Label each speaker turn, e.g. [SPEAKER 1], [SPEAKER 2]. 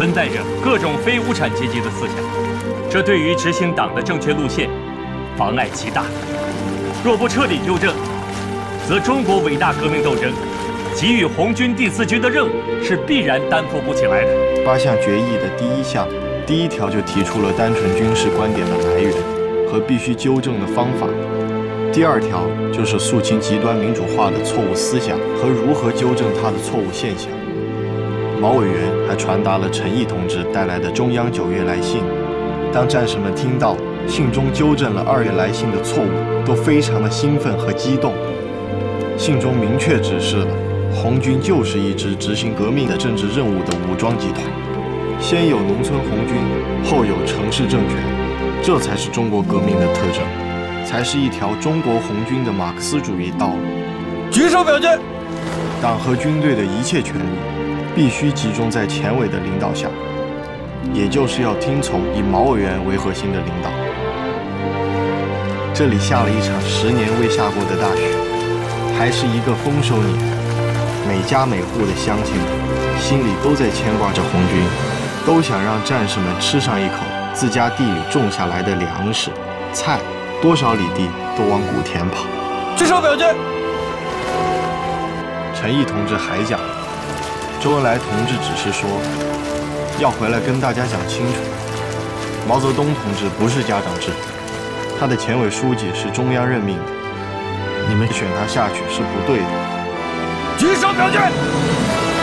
[SPEAKER 1] 存在着各种非无产阶级的思想，这对于执行党的正确路线妨碍极大。若不彻底纠正，则中国伟大革命斗争给予红军第4军的任务是必然担负不起来的。
[SPEAKER 2] 8项决议的第1项，第1条就提出了单纯军事观点的来源和必须纠正的方法。第2条就是肃清极端民主化的错误思想和如何纠正它的错误现象。毛委员还传达了陈毅同志带来的中央9月来信。当战士们听到信中纠正了2月来信的错误，都非常的兴奋和激动。信中明确指示了，红军就是一支执行革命的政治任务的武装集团，先有农村红军，后有城市政权，这才是中国革命的特征，才是一条中国红军的马克思主义道路。
[SPEAKER 3] 举手表决。
[SPEAKER 2] 党和军队的一切权力必须集中在前委的领导下，也就是要听从以毛委员为核心的领导。这里下了一场10年未下过的大雪，还是一个丰收年，每家每户的乡亲们心里都在牵挂着红军，都想让战士们吃上一口自家地里种下来的粮食、菜，多少里地都往谷田跑。
[SPEAKER 3] 举手表决。
[SPEAKER 2] 陈毅同志还讲，周恩来同志只是说要回来跟大家讲清楚，毛泽东同志不是家长制，他的前委书记是中央任命的，你们选他下去是不对的。
[SPEAKER 3] 举手表决。